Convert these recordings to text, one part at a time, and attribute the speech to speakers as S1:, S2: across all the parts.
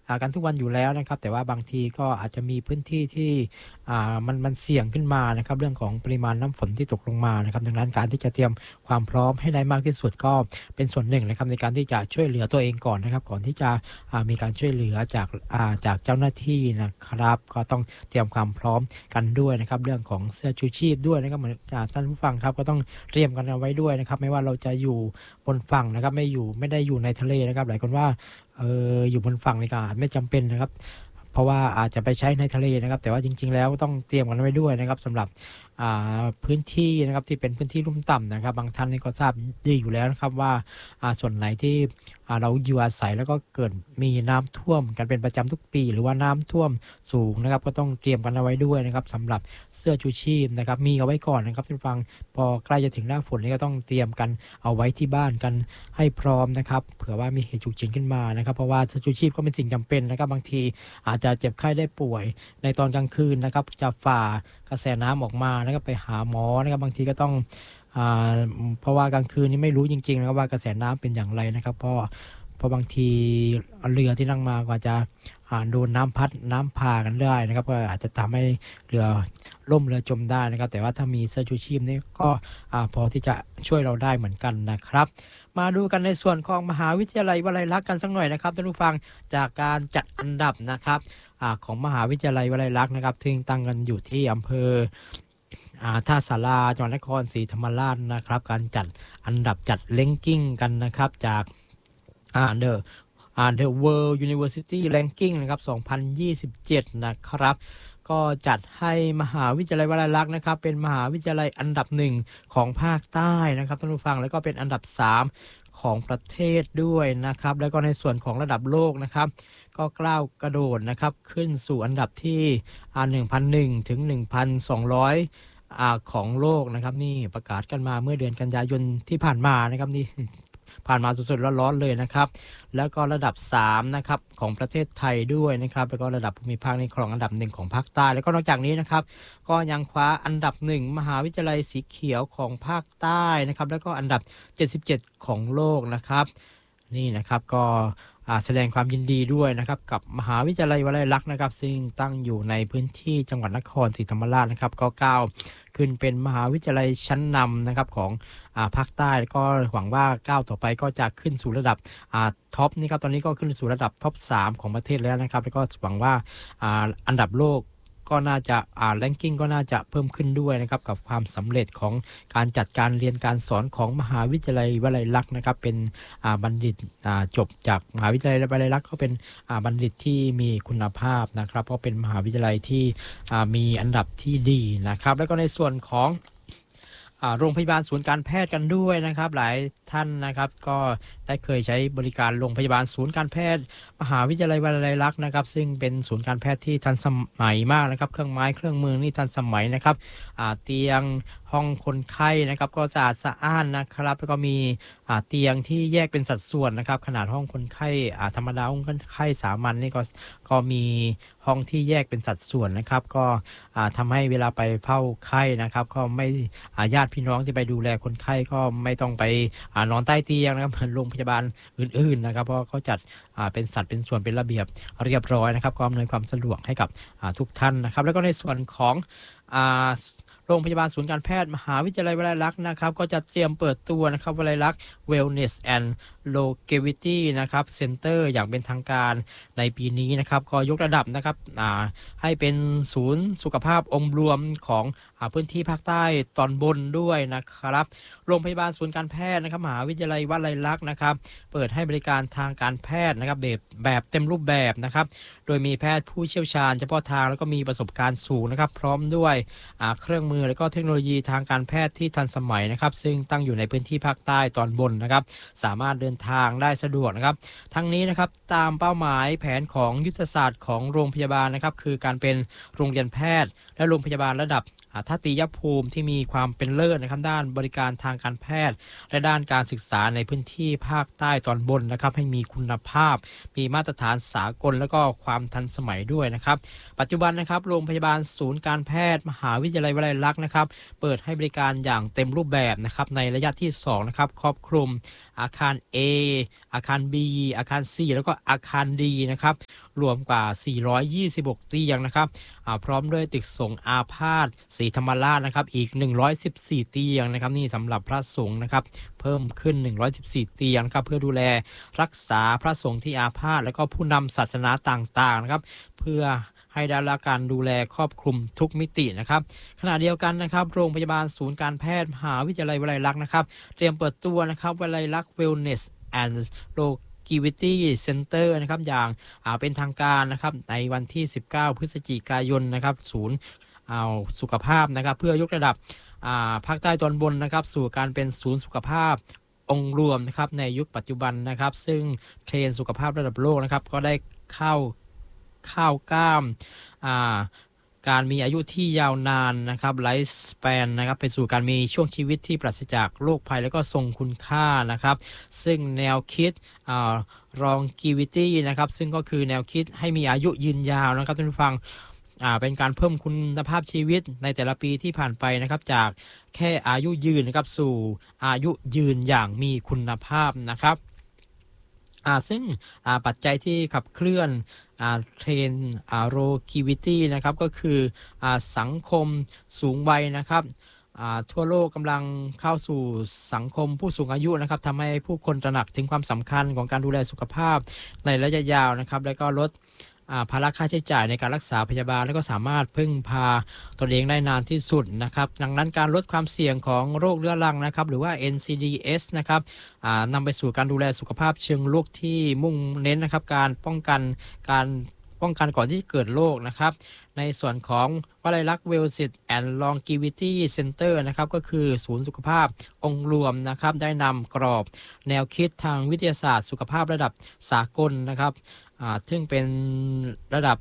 S1: กันทุกวันอยู่แล้วนะครับแต่ว่าบางทีก็อาจจะมีพื้นที่ที่มันเสี่ยงขึ้นมานะครับเรื่องของปริมาณน้ำฝนที่ตกลงมานะครับดังนั้นการที่จะเตรียมความพร้อมให้ได้มากที่สุดก็เป็นส่วนหนึ่งนะครับในการที่จะช่วยเหลือตัวเองก่อนนะครับก่อนที่จะมีการช่วยเหลือจากเจ้าหน้าที่นะครับก็ต้องเตรียมความพร้อมกันด้วยนะครับเรื่องของเสื้อชูชีพด้วยนะครับเหมือนท่านผู้ฟังครับก็ต้องเตรียมกันเอาไว้ด้วยนะครับไม่ว่าเราจะอยู่บนฝั่งนะครับไม่ได้อยู่ในทะเลนะครับหลายคนว่าอยู่บนฝั่งในก็อาจไม่จำเป็นนะครับเพราะว่าอาจจะไปใช้ในทะเลนะครับแต่ว่าจริงๆแล้วต้องเตรียมกันไว้ด้วยนะครับสำหรับพื้นที่นะครับที่เป็นพื้นที่ลุ่มต่ำนะครับบางท่านนี่ก็ทราบดีอยู่แล้วนะครับว่าส่วนไหนที่เราอยู่อาศัยแล้วก็เกิดมีน้ำท่วมกันเป็นประจำทุกปีหรือว่าน้ำท่วมสูงนะครับก็ต้องเตรียมกันเอาไว้ด้วยนะครับสำหรับเสื้อชูชีพนะครับมีเอาไว้ก่อนนะครับท่านผู้ฟังพอใกล้จะถึงหน้าฝนนี่ก็ต้องเตรียมกันเอาไว้ที่บ้านกันให้พร้อมนะครับเผื่อว่ามีเหตุฉุกเฉินขึ้นมานะครับเพราะว่าเสื้อชูชีพก็เป็นสิ่งจำเป็นนะครับบางทีอาจจะเจ็บไข้ได้ป่วยในตอนกลางคืนนะครับจะฝ่ากระแสน้ำออกมานะครับไปหาหมอนะครับบางทีก็ต้องเพราะว่ากลางคืนนี้ไม่รู้จริงๆนะครับว่ากระแสน้ำเป็นอย่างไรนะครับเพราะบางทีเรือที่นั่งมาก็จะโดนน้ำพัดน้ำพากันได้นะครับก็อาจจะทำให้เรือล่มเรือจมได้นะครับแต่ว่าถ้ามีเสื้อชูชีพนี่ก็พอที่จะช่วยเราได้เหมือนกันนะครับมาดูกันในส่วนของมหาวิทยาลัยวลัยลักษณ์กันสักหน่อยนะครับท่านผู้ฟังจากการจัดอันดับนะครับของมหาวิทยาลัยวลัยลักษณ์นะครับที่ตั้งกันอยู่ที่อำเภอท่าสาราจังหวัดนครศรีธรรมราชนะครับการจัดอันดับจัดเลงกิ้งกันนะครับจากThe World University Ranking นะครับ2027นะครับก็จัดให้มหาวิทยาลัยวลัยลักษณ์นะครับเป็นมหาวิทยาลัยอันดับ1ของภาคใต้นะครับท่านผู้ฟังแล้วก็เป็นอันดับ3ของประเทศด้วยนะครับแล้วก็ในส่วนของระดับโลกนะครับก็ก้าวกระโดดนะครับขึ้นสู่อันดับที่1,001 ถึง 1,200ของโลกนะครับนี่ประกาศกันมาเมื่อเดือนกันยายนที่ผ่านมานะครับนี่ผ่านมาสดๆร้อนๆเลยนะครับแล้วก็ระดับ3นะครับของประเทศไทยด้วยนะครับแล้วก็ระดับภูมิภาคในครองอันดับ1ของภาคใต้แล้วก็นอกจากนี้นะครับก็ยังคว้าอันดับ1มหาวิทยาลัยสีเขียวของภาคใต้นะครับแล้วก็อันดับ77ของโลกนะครับนี่นะครับก็แสดงความยินดีด้วยนะครับกับมหาวิทยาลัยวลัยลักษณ์นะครับซึ่งตั้งอยู่ในพื้นที่จังหวัดนครศรีธรรมราชนะครับก็ก้าวขึ้นเป็นมหาวิทยาลัยชั้นนำนะครับของภาคใต้แล้วก็หวังว่าก้าวต่อไปก็จะขึ้นสู่ระดับท็อปนี่ครับตอนนี้ก็ขึ้นสู่ระดับท็อป3ของประเทศแล้วนะครับแล้วก็หวังว่าอันดับโลกก็น่าจะแรงกิ้งก็น่าจะเพิ่มขึ้นด้วยนะครับกับความสำเร็จของการจัดการเรียนการสอนของมหาวิทยาลัยวลัยลักษณ์นะครับเป็นบัณฑิตจบจากมหาวิทยาลัยวลัยลักษณ์ก็เป็นบัณฑิตที่มีคุณภาพนะครับเพราะเป็นมหาวิทยาลัยที่มีอันดับที่ดีนะครับแล้วก็ในส่วนของโรงพยาบาลศูนย์การแพทย์กันด้วยนะครับหลายท่านนะครับก็ได้เคยใช้บริการโรงพยาบาลศูนย์การแพทย์มหาวิทยาลัยวลัยลักษณ์นะครับซึ่งเป็นศูนย์การแพทย์ที่ทันสมัยมากนะครับเครื่องไม้เครื่องมือนี่ทันสมัยนะครับเตียงห้องคนไข้นะครับก็สะอาดสะอ้านนะครับแล้วก็มีเตียงที่แยกเป็นสัดส่วนนะครับขนาดห้องคนไข้ธรรมดาห้องคนไข้สามัญนี่ก็มีห้องที่แยกเป็นสัดส่วนนะครับก็ทำให้เวลาไปเฝ้าไข้นะครับก็ไม่ญาติพี่น้องที่ไปดูแลคนไข้ก็ไม่ต้องไปนอนใต้เตียงนะครับเหมือนโรงพยาบาลอื่นๆนะครับเพราะเขาจัดเป็นสัดเป็นส่วนเป็นระเบียบเรียบร้อยนะครับก็อำนวยความสะดวกให้กับทุกท่านนะครับแล้วก็ในส่วนของโรงพยาบาลศูนย์การแพทย์มหาวิทยาลัยวลัยลักษณ์นะครับก็จะเตรียมเปิดตัวนะครับวลัยลักษณ์ Wellness and Longevity นะครับ Center อย่างเป็นทางการในปีนี้นะครับก็ยกระดับนะครับให้เป็นศูนย์สุขภาพองค์รวมของพื้นที่ภาคใต้ตอนบนด้วยนะครับโรงพยาบาลศูนย์การแพทย์นะครับมหาวิทยาลัยวลัยลักษณ์นะครับเปิดให้บริการทางการแพทย์นะครับแบบเต็มรูปแบบนะครับโดยมีแพทย์ผู้เชี่ยวชาญเฉพาะทางแล้วก็มีประสบการณ์สูงนะครับพร้อมด้วยเครื่องมือและก็เทคโนโลยีทางการแพทย์ที่ทันสมัยนะครับซึ่งตั้งอยู่ในพื้นที่ภาคใต้ตอนบนนะครับสามารถเดินทางได้สะดวกนะครับทั้งนี้นะครับตามเป้าหมายแผนของยุทธศาสตร์ของโรงพยาบาลนะครับคือการเป็นโรงเรียนแพทย์และโรงพยาบาลระดับทัตติยภูมิที่มีความเป็นเลิศนะครับด้านบริการทางการแพทย์และด้านการศึกษาในพื้นที่ภาคใต้ตอนบนนะครับให้มีคุณภาพมีมาตรฐานสากลและก็ความทันสมัยด้วยนะครับปัจจุบันนะครับโรงพยาบาลศูนย์การแพทย์มหาวิทยาลัยวลัยลักษณ์นะครับเปิดให้บริการอย่างเต็มรูปแบบนะครับในระยะที่2นะครับครอบคลุมอาคาร A อาคาร B อาคาร C แล้วก็อาคาร D นะครับรวมกว่า426เตียงนะครับพร้อมด้วยตึกสงฆ์อาพาธศรีธรรมราชนะครับอีก114เตียงนะครับนี่สำหรับพระสงฆ์นะครับเพิ่มขึ้น114เตียงครับเพื่อดูแลรักษาพระสงฆ์ที่อาพาธแล้วก็ผู้นำศาสนาต่างๆนะครับเพื่อให้ได้รับการดูแลครอบคลุมทุกมิตินะครับขณะเดียวกันนะครับโรงพยาบาลศูนย์การแพทย์มหาวิทยาลัยวลัยลักษณ์นะครับเตรียมเปิดตัวนะครับวลัยลักษณ์ Wellness and Longevity Center นะครับอย่างเป็นทางการนะครับในวันที่19พฤศจิกายนนะครับศูนย์สุขภาพนะครับเพื่อยกระดับภาคใต้ตอนบนนะครับสู่การเป็นศูนย์สุขภาพองค์รวมนะครับในยุคปัจจุบันนะครับซึ่งเทรนด์สุขภาพระดับโลกนะครับก็ได้เข้าก้ามการมีอายุที่ยาวนานนะครับไลฟ์สเปนนะครับไปสู่การมีช่วงชีวิตที่ปราศจากโรคภัยและก็ทรงคุณค่านะครับซึ่งแนวคิดlongevity นะครับซึ่งก็คือแนวคิดให้มีอายุยืนยาวนะครับท่านผู้ฟังเป็นการเพิ่มคุณภาพชีวิตในแต่ละปีที่ผ่านไปนะครับจากแค่อายุยืนนะครับสู่อายุยืนอย่างมีคุณภาพนะครับซึ่งปัจจัยที่ขับเคลื่อนเทรนด์longevity นะครับก็คือสังคมสูงวัยนะครับทั่วโลกกำลังเข้าสู่สังคมผู้สูงอายุนะครับทำให้ผู้คนตระหนักถึงความสำคัญของการดูแลสุขภาพในระยะยาวนะครับและก็ลดภาระค่าใช้จ่ายในการรักษาพยาบาลและก็สามารถพึ่งพาตนเองได้นานที่สุดนะครับดังนั้นการลดความเสี่ยงของโรคเรื้อรังนะครับหรือว่า NCDs นะครับนำไปสู่การดูแลสุขภาพเชิงลุกที่มุ่งเน้นนะครับการป้องกันก่อนที่เกิดโรคนะครับในส่วนของวลัยลักษณ์ Wellness and Longevity Center นะครับก็คือศูนย์สุขภาพองค์รวมนะครับได้นำกรอบแนวคิดทางวิทยาศาสตร์สุขภาพระดับสากลนะครับซึ่งเป็นระดับ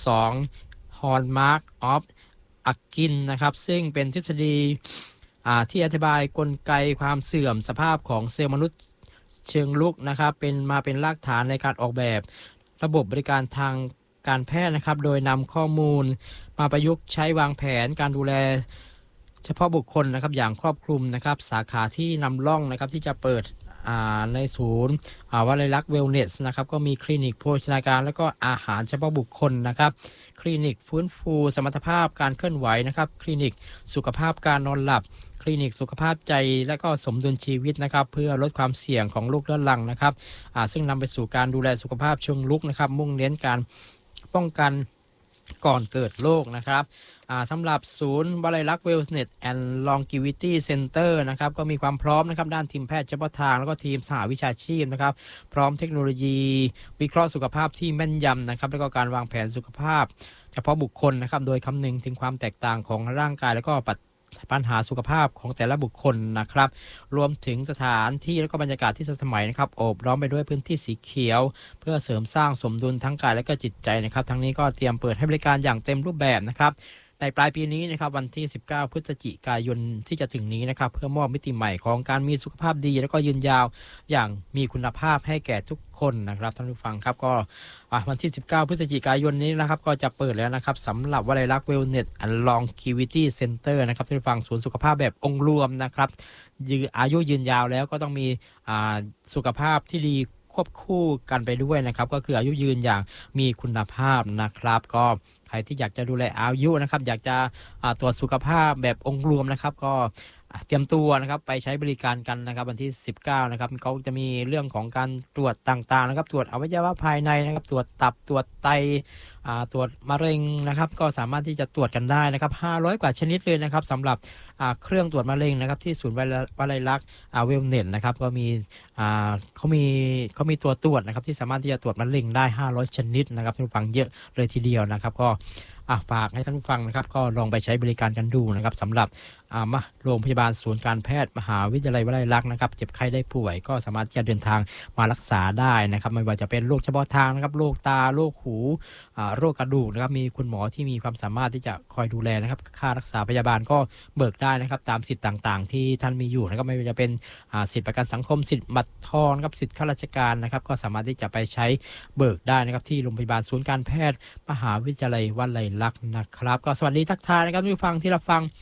S1: 12 Hallmark of Akin นะครับซึ่งเป็นทฤษฎีที่อธิบายกลไกความเสื่อมสภาพของเซลล์มนุษย์เชิงลุกนะครับเป็นรากฐานในการออกแบบระบบบริการทางการแพทย์นะครับโดยนำข้อมูลมาประยุกต์ใช้วางแผนการดูแลเฉพาะบุคคลนะครับอย่างครอบคลุมนะครับสาขาที่นำร่องนะครับที่จะเปิดในศูนย์วลัยลักษณ์ Wellness นะครับก็มีคลินิกโภชนาการและก็อาหารเฉพาะบุคคลนะครับคลินิกฟื้นฟูสมรรถภาพการเคลื่อนไหวนะครับคลินิกสุขภาพการนอนหลับคลินิกสุขภาพใจและก็สมดุลชีวิตนะครับเพื่อลดความเสี่ยงของโรคเรื้อรังนะครับซึ่งนำไปสู่การดูแลสุขภาพเชิงลุกนะครับมุ่งเน้นการป้องกันก่อนเกิดโรคนะครับสำหรับศูนย์วลัยลักษณ์ Wellness and Longevity Center นะครับก็มีความพร้อมนะครับด้านทีมแพทย์เฉพาะทางแล้วก็ทีมสหวิชาชีพนะครับพร้อมเทคโนโลยีวิเคราะห์สุขภาพที่แม่นยำนะครับแล้วก็การวางแผนสุขภาพเฉพาะบุคคลนะครับโดยคำนึงถึงความแตกต่างของร่างกายแล้วก็ปัญหาสุขภาพของแต่ละบุคคลนะครับรวมถึงสถานที่และก็บรรยากาศที่ทันสมัยนะครับโอบล้อมไปด้วยพื้นที่สีเขียวเพื่อเสริมสร้างสมดุลทั้งกายและก็จิตใจนะครับทั้งนี้ก็เตรียมเปิดให้บริการอย่างเต็มรูปแบบนะครับในปลายปีนี้นะครับวันที่19พฤศจิกายนที่จะถึงนี้นะครับเพื่อมอบมิติใหม่ของการมีสุขภาพดีแล้วก็ยืนยาวอย่างมีคุณภาพให้แก่ทุกคนนะครับท่านผู้ฟังครับก็วันที่19พฤศจิกายนนี้นะครับก็จะเปิดแล้วนะครับสำหรับวลัยลักษณ์ Wellness and Longevity Center นะครับท่านผู้ฟังศูนย์สุขภาพแบบองค์รวมนะครับอายุยืนยาวแล้วก็ต้องมีสุขภาพที่ดีควบคู่กันไปด้วยนะครับก็คืออายุยืนอย่างมีคุณภาพนะครับก็ใครที่อยากจะดูแลอายุนะครับอยากจะตรวจสุขภาพแบบองค์รวมนะครับก็เตรียมตัวนะครับไปใช้บริการกันนะครับวันที่19นะครับเขาจะมีเรื่องของการตรวจต่างๆนะครับตรวจอวัยวะภายในนะครับตรวจตับตรวจไตตรวจมะเร็งนะครับก็สามารถที่จะตรวจกันได้นะครับ500กว่าชนิดเลยนะครับสำหรับเครื่องตรวจมะเร็งนะครับที่ศูนย์วลัยลักษณ์Wellnessนะครับก็มีเขามีตัวตรวจนะครับที่สามารถที่จะตรวจมะเร็งได้500ชนิดนะครับท่านผู้ฟังเยอะเลยทีเดียวนะครับก็ฝากให้ท่านผู้ฟังนะครับก็ลองไปใช้บริการกันดูนะครับสำหรับโรงพยาบาลศูนย์การแพทย์มหาวิทยาลัยวลัยลักษณ์นะครับเจ็บไข้ได้ป่วยก็สามารถที่จะเดินทางมารักษาได้นะครับไม่ว่าจะเป็นโรคเฉพาะทางนะครับโรคตาโรคหูโรคกระดูกนะครับมีคุณหมอที่มีความสามารถที่จะคอยดูแลนะครับค่ารักษาพยาบาลก็เบิกได้นะครับตามสิทธิ์ต่างๆที่ท่านมีอยู่นะครับไม่ว่าจะเป็นสิทธิประกันสังคมสิทธิบัตรทองนะครับสิทธิข้าราชการนะครับก็สามารถที่จะไปใช้เบิกได้นะครับที่โรงพยาบาลศูนย์การแพทย์มหาวิทยาลัยวลัยลักษณ์นะครับก็สวัสดีทักทายนะครับผู้ฟังที่รับฟัง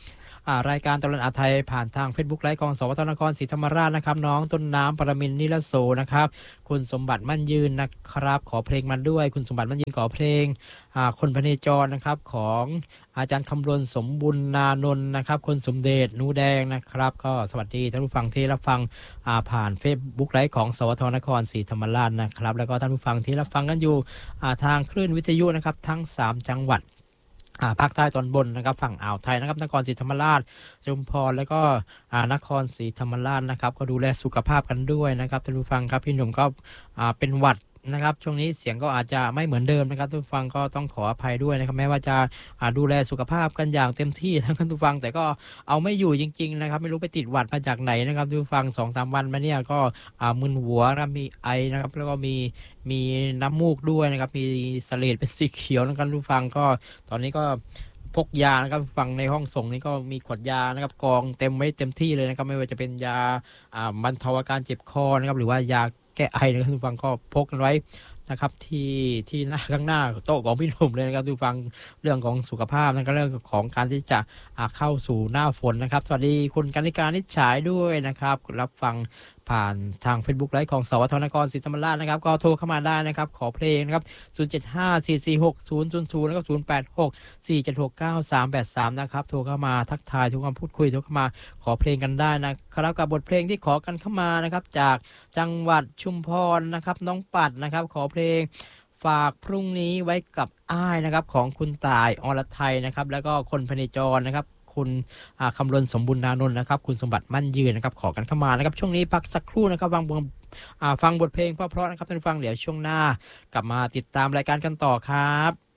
S1: รายการตลอดอาไทยผ่านทาง Facebook ไลฟ์ของสวทนครศรีธรรมราชนะครับน้องต้นน้ำปรมินทร์นิรโสนะครับคุณสมบัติมั่นยืนนะครับขอเพลงมันด้วยคุณสมบัติมั่นยืนขอเพลงคนพเนจรนะครับของอาจารย์คำรณสมบุญนานนท์นะครับคนสมเด็จนูแดงนะครับก็สวัสดีท่านผู้ฟังที่รับฟังผ่าน Facebook ไลฟ์ของสวทนครศรีธรรมราชนะครับแล้วก็ท่านผู้ฟังที่รับฟังกันอยู่ทางคลื่นวิทยุนะครับทั้ง3จังหวัดภาคใต้ตอนบนนะครับฝั่งอ่าวไทยนะครับนครศรีธรรมราชชุมพรแล้วก็นครศรีธรรมราชนะครับก็ดูแลสุขภาพกันด้วยนะครับท่านผู้ฟังครับพี่หนุ่มก็เป็นหวัดนะครับช่วงนี้เสียงก็อาจจะไม่เหมือนเดิมนะครับท่านผู้ฟังก็ต้องขออภัยด้วยนะครับแม้ว่าจะดูแลสุขภาพกันอย่างเต็มที่ท่านผู้ฟังแต่ก็เอาไม่อยู่จริงๆนะครับไม่รู้ไปติดหวัดมาจากไหนนะครับท่านผู้ฟัง 2-3 วันมาเนี่ยก็มึนหัวนะมีไอนะครับแล้วก็มีน้ำมูกด้วยนะครับมีเสลดเป็นสีเขียวนะครับท่านผู้ฟังก็ตอนนี้ก็พกยานะครับฟังในห้องส่งนี้ก็มีขวดยานะครับกองเต็มไว้เต็มที่เลยนะครับไม่ว่าจะเป็นยาบรรเทาอาการเจ็บคอนะครับหรือว่ายาแก้ไอนะครับทุกฟังก็พกกันไว้นะครับที่หน้าข้างหน้าโต๊ะของพี่หนุ่มเลยนะครับทุกฟังเรื่องของสุขภาพนั่นก็เรื่องของการที่จะเข้าสู่หน้าฝนนะครับสวัสดีคุณกนิการนิจฉายด้วยนะครับรับฟังผ่านทาง Facebook ไลฟ์ของสวทนครศรีธรรมราชนะครับก็โทรเข้ามาได้นะครับขอเพลงนะครับ0754460000แล้วก็0864769383นะครับโทรเข้ามาทักทายทุกความพูดคุยโทรเข้ามาขอเพลงกันได้นะครับกับบทเพลงที่ขอกันเข้ามานะครับจากจังหวัดชุมพรนะครับน้องปัดนะครับขอเพลงฝากพรุ่งนี้ไว้กับอ้ายนะครับของคุณต่ายอรไทยนะครับแล้วก็คนพเนจรนะครับคุณคำรณสมบุญนานนท์นะครับคุณสมบัติมั่นยืนนะครับขอกันเข้ามานะครับช่วงนี้พักสักครู่นะครับฟังบทเพลงเพราะๆนะครับท่านผู้ฟังเดี๋ยวช่วงหน้ากลับมาติดตามรายการกันต่อครับ